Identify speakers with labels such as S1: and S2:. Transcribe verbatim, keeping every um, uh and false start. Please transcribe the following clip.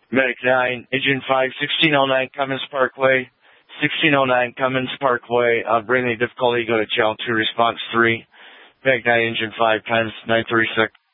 S1: Medic nine, Engine five, sixteen oh nine Cummins Parkway. sixteen oh nine Cummins Parkway. Uh, bring any difficulty, go to channel two, response three. Medic nine, Engine five, times nine thirty-six.